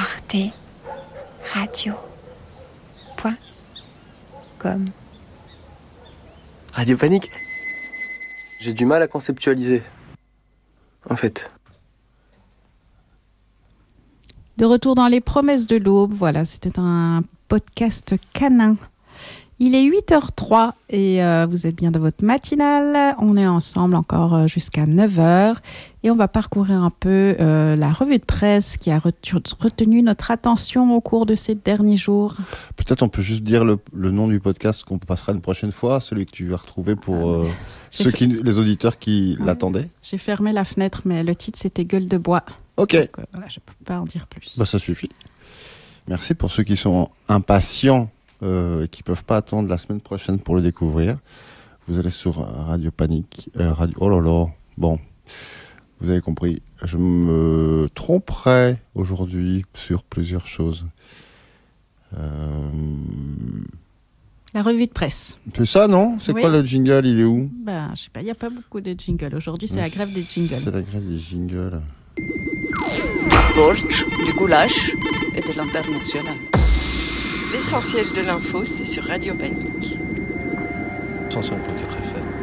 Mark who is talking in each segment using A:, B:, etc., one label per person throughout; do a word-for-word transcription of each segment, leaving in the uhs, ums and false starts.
A: arte radio point com.
B: Radio Panique. J'ai du mal à conceptualiser, en fait.
C: De retour dans les promesses de l'aube, voilà, c'était un podcast canin. Il est huit heures zéro trois et euh, vous êtes bien dans votre matinale. On est ensemble encore euh, jusqu'à neuf heures et on va parcourir un peu euh, la revue de presse qui a retenu notre attention au cours de ces derniers jours.
D: Peut-être on peut juste dire le, le nom du podcast qu'on passera une prochaine fois, celui que tu vas retrouver pour euh, ceux qui, les auditeurs qui ouais, l'attendaient.
C: J'ai fermé la fenêtre, mais le titre c'était Gueule de bois.
D: Ok.
C: Donc, euh, voilà, je ne peux pas en dire plus.
D: Bah, ça suffit. Merci pour ceux qui sont impatients euh, et qui ne peuvent pas attendre la semaine prochaine pour le découvrir. Vous allez sur Radio Panique. Euh, radio... Oh là là. Bon, vous avez compris. Je me tromperai aujourd'hui sur plusieurs choses. Euh...
C: La revue de presse.
D: C'est ça, non? C'est oui. Quoi le jingle? Il est où?
C: Ben, je sais pas, il n'y a pas beaucoup de jingles. Aujourd'hui, c'est Mais la grève des jingles.
D: C'est la grève des jingles.
E: Du borsch, du goulash et de l'international. L'essentiel de l'info, c'est sur Radio Panique.
B: cent cinq virgule quatre F M.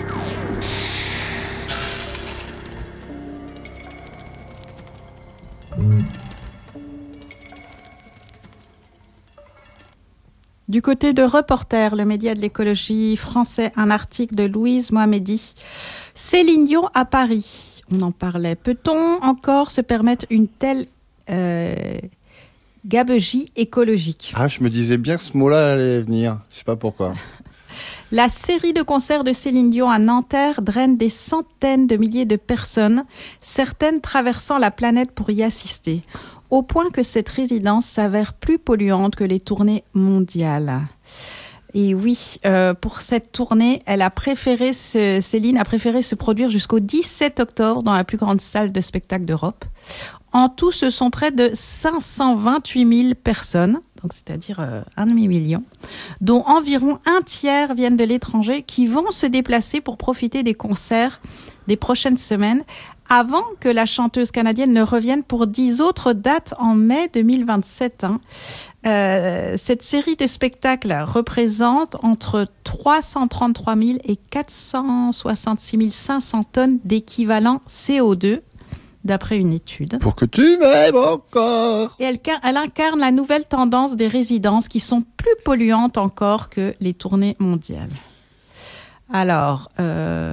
C: Du côté de Reporter, le média de l'écologie français, un article de Louise Mohamedi. Céline Dion à Paris. On en parlait. Peut-on encore se permettre une telle euh, gabegie écologique?
D: Ah, je me disais bien que ce mot-là allait venir. Je sais pas pourquoi.
C: La série de concerts de Céline Dion à Nanterre draine des centaines de milliers de personnes, certaines traversant la planète pour y assister, au point que cette résidence s'avère plus polluante que les tournées mondiales. Et oui, euh, pour cette tournée, elle a préféré se, Céline a préféré se produire jusqu'au dix-sept octobre dans la plus grande salle de spectacle d'Europe. En tout, ce sont près de cinq cent vingt-huit mille personnes, donc c'est-à-dire euh, un demi-million, dont environ un tiers viennent de l'étranger, qui vont se déplacer pour profiter des concerts des prochaines semaines, avant que la chanteuse canadienne ne revienne pour dix autres dates en mai deux mille vingt-sept. Hein. Euh, cette série de spectacles représente entre trois cent trente-trois mille et quatre cent soixante-six mille cinq cents tonnes d'équivalent C O deux, d'après une étude.
D: Pour que tu m'aimes encore.
C: Et elle, elle incarne la nouvelle tendance des résidences qui sont plus polluantes encore que les tournées mondiales. Alors, euh,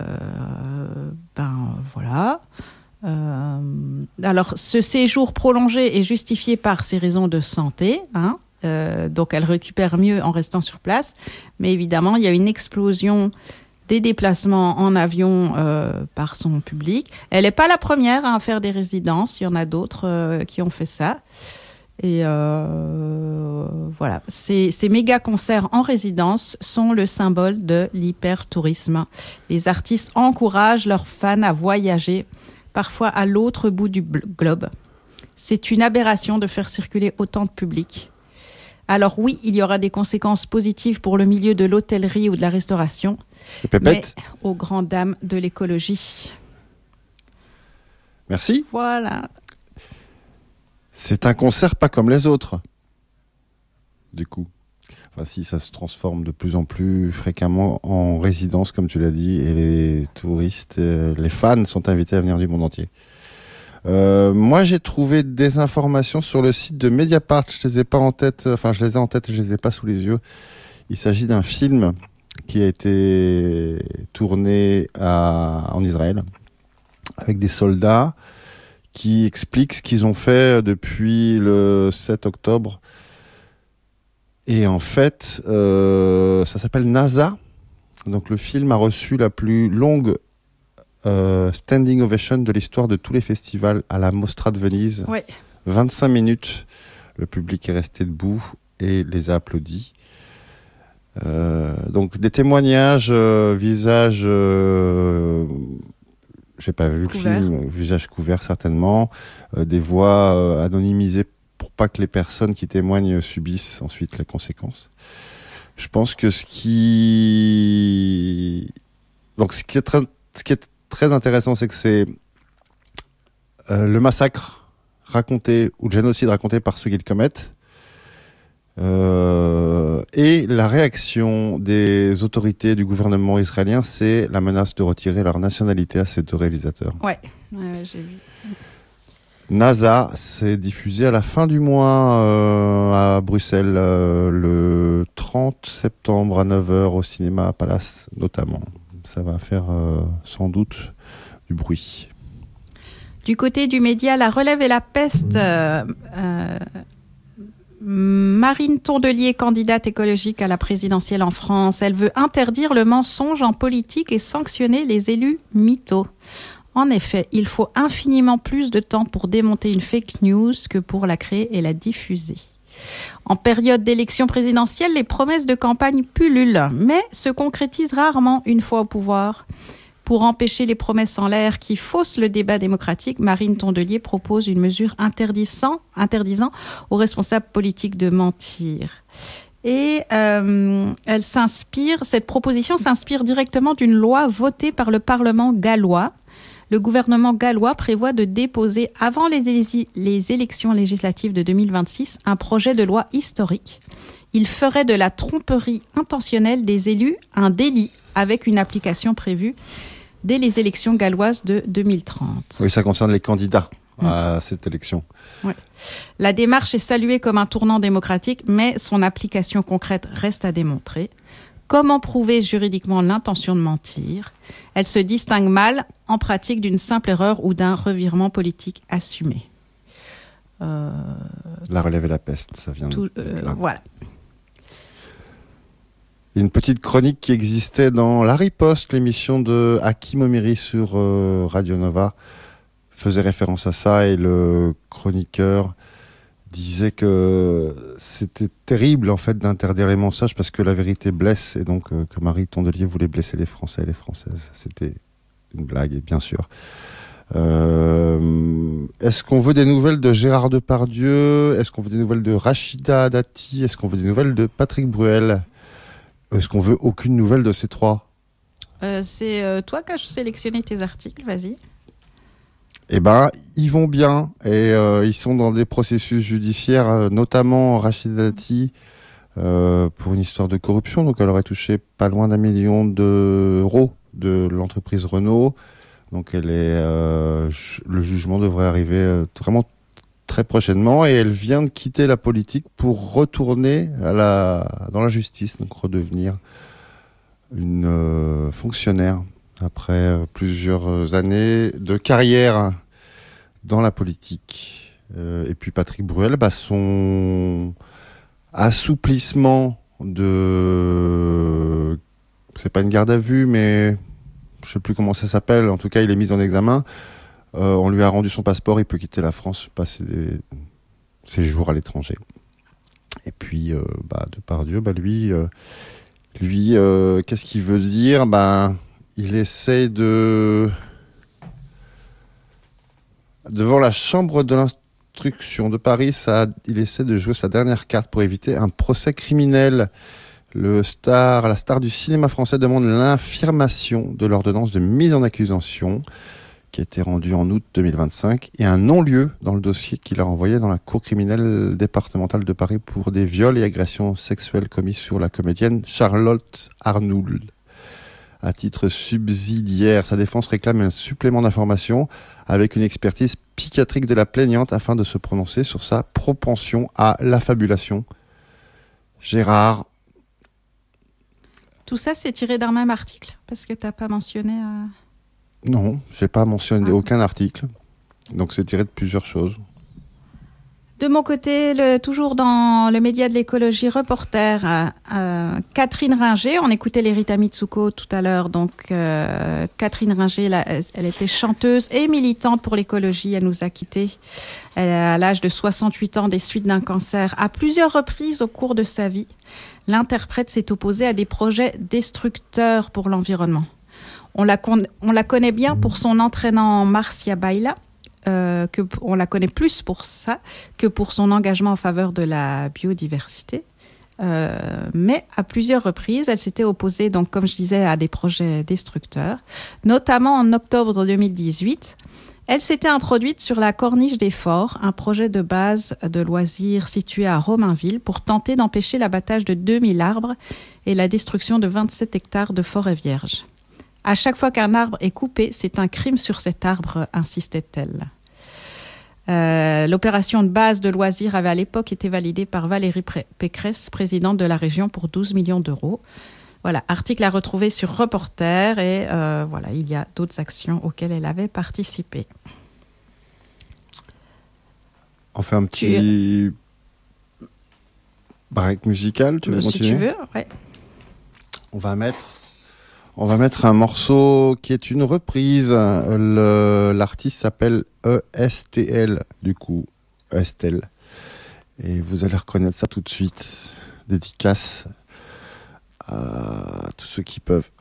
C: ben voilà. Euh, alors, ce séjour prolongé est justifié par ses raisons de santé, hein, euh, donc elle récupère mieux en restant sur place. Mais évidemment, il y a une explosion des déplacements en avion euh, par son public. Elle n'est pas la première à faire des résidences, il y en a d'autres euh, qui ont fait ça. Et euh, voilà, ces, ces méga concerts en résidence sont le symbole de l'hypertourisme. Les artistes encouragent leurs fans à voyager, parfois à l'autre bout du globe. C'est une aberration de faire circuler autant de public. Alors oui, il y aura des conséquences positives pour le milieu de l'hôtellerie ou de la restauration, mais aux grandes dames de l'écologie.
D: Merci.
C: Voilà.
D: C'est un concert pas comme les autres, du coup. Enfin, si, ça se transforme de plus en plus fréquemment en résidence, comme tu l'as dit, et les touristes, les fans sont invités à venir du monde entier. Euh, moi, j'ai trouvé des informations sur le site de Mediapart. Je les ai pas en tête, enfin, je les ai en tête, je les ai pas sous les yeux. Il s'agit d'un film qui a été tourné à, en Israël avec des soldats qui expliquent ce qu'ils ont fait depuis le sept octobre. Et en fait, euh, ça s'appelle NASA. Donc le film a reçu la plus longue euh, standing ovation de l'histoire de tous les festivals à la Mostra de Venise.
C: Ouais.
D: vingt-cinq minutes. Le public est resté debout et les a applaudis. Euh, donc des témoignages, euh, visages... Euh, j'ai pas vu
C: couvert.
D: Le film, visage couvert certainement, euh, des voix euh, anonymisées pour pas que les personnes qui témoignent subissent ensuite les conséquences. Je pense que ce qui donc ce qui est très ce qui est très intéressant, c'est que c'est euh, le massacre raconté, ou le génocide raconté par ceux qui le commettent. Euh, et la réaction des autorités du gouvernement israélien, c'est la menace de retirer leur nationalité à ces deux réalisateurs.
C: Ouais, ouais j'ai vu.
D: NASA, c'est diffusé à la fin du mois euh, à Bruxelles, euh, le trente septembre à neuf heures au cinéma Palace notamment. Ça va faire euh, sans doute du bruit.
C: Du côté du média La Relève et la Peste, euh, euh, Marine Tondelier, candidate écologique à la présidentielle en France, elle veut interdire le mensonge en politique et sanctionner les élus mythos. En effet, il faut infiniment plus de temps pour démonter une fake news que pour la créer et la diffuser. En période d'élection présidentielle, les promesses de campagne pullulent, mais se concrétisent rarement une fois au pouvoir. Pour empêcher les promesses en l'air qui faussent le débat démocratique, Marine Tondelier propose une mesure interdisant, interdisant aux responsables politiques de mentir. Et euh, elle s'inspire, cette proposition s'inspire directement d'une loi votée par le Parlement gallois. Le gouvernement gallois prévoit de déposer avant les, les élections législatives de deux mille vingt-six un projet de loi historique. Il ferait de la tromperie intentionnelle des élus un délit avec une application prévue dès les élections galloises de deux mille trente.
D: Oui, ça concerne les candidats mmh. à cette élection.
C: Ouais. La démarche est saluée comme un tournant démocratique, mais son application concrète reste à démontrer. Comment prouver juridiquement l'intention de mentir ? Elle se distingue mal en pratique d'une simple erreur ou d'un revirement politique assumé. Euh...
D: La Relève et la Peste, ça vient
C: Tout,
D: de
C: euh,
D: là.
C: Voilà.
D: Une petite chronique qui existait dans La Riposte, l'émission de Hakim Omiri sur euh, Radio Nova, faisait référence à ça et le chroniqueur disait que c'était terrible en fait d'interdire les mensonges parce que la vérité blesse et donc euh, que Marie Tondelier voulait blesser les Français et les Françaises. C'était une blague, et bien sûr. Euh, est-ce qu'on veut des nouvelles de Gérard Depardieu ? Est-ce qu'on veut des nouvelles de Rachida Dati ? Est-ce qu'on veut des nouvelles de Patrick Bruel ? Est-ce qu'on veut aucune nouvelle de ces trois ?
C: euh, C'est euh, toi qui as sélectionné tes articles, vas-y.
D: Eh ben, ils vont bien et euh, ils sont dans des processus judiciaires, euh, notamment Rachida Dati euh, pour une histoire de corruption. Donc, elle aurait touché pas loin d'un million d'euros de l'entreprise Renault. Donc, elle est, euh, ju- le jugement devrait arriver euh, vraiment très prochainement et elle vient de quitter la politique pour retourner à la, dans la justice, donc redevenir une euh, fonctionnaire après euh, plusieurs années de carrière dans la politique. Euh, et puis Patrick Bruel, bah, son assouplissement de... C'est pas une garde à vue, mais je sais plus comment ça s'appelle. En tout cas, il est mis en examen. Euh, on lui a rendu son passeport, il peut quitter la France, passer des séjours à l'étranger. Et puis, euh, bah, Depardieu, bah, lui, euh, lui euh, qu'est-ce qu'il veut dire ? Bah, il essaie de... Devant la chambre de l'instruction de Paris, ça, il essaie de jouer sa dernière carte pour éviter un procès criminel. Le star, la star du cinéma français demande l'infirmation de l'ordonnance de mise en accusation qui a été rendue en août deux mille vingt-cinq et un non-lieu dans le dossier qu'il a envoyé dans la cour criminelle départementale de Paris pour des viols et agressions sexuelles commis sur la comédienne Charlotte Arnould. À titre subsidiaire, sa défense réclame un supplément d'information avec une expertise psychiatrique de la plaignante afin de se prononcer sur sa propension à l'affabulation. Gérard.
C: Tout ça, c'est tiré d'un même article, parce que tu n'as pas mentionné... Euh...
D: Non, je n'ai pas mentionné
C: ah.
D: aucun article. Donc c'est tiré de plusieurs choses.
C: De mon côté, le, toujours dans le média de l'écologie, reporter, euh, euh, Catherine Ringer. On écoutait l'Erita Mitsuko tout à l'heure. Donc, euh, Catherine Ringer, là, elle était chanteuse et militante pour l'écologie. Elle nous a quittés elle, à l'âge de soixante-huit ans des suites d'un cancer. À plusieurs reprises au cours de sa vie, l'interprète s'est opposée à des projets destructeurs pour l'environnement. On la, con- on la connaît bien pour son entraînant Marcia Baila. Euh, que, on la connaît plus pour ça que pour son engagement en faveur de la biodiversité. Euh, mais à plusieurs reprises, elle s'était opposée, donc, comme je disais, à des projets destructeurs, notamment en octobre deux mille dix-huit. Elle s'était introduite sur la Corniche des Forts, un projet de base de loisirs situé à Romainville pour tenter d'empêcher l'abattage de deux mille arbres et la destruction de vingt-sept hectares de forêts vierges. À chaque fois qu'un arbre est coupé, c'est un crime sur cet arbre, insistait-elle. Euh, l'opération de base de loisirs avait à l'époque été validée par Valérie Pécresse, présidente de la région, pour douze millions d'euros. Voilà, article à retrouver sur Reporter et euh, voilà, il y a d'autres actions auxquelles elle avait participé.
D: On fait un petit tu... break musical, tu veux
C: si
D: continuer ?
C: Si tu veux, ouais.
D: On va mettre, on va mettre un morceau qui est une reprise. Le, l'artiste s'appelle E S T L, du coup, Estelle. Et vous allez reconnaître ça tout de suite. Dédicace à tous ceux qui peuvent.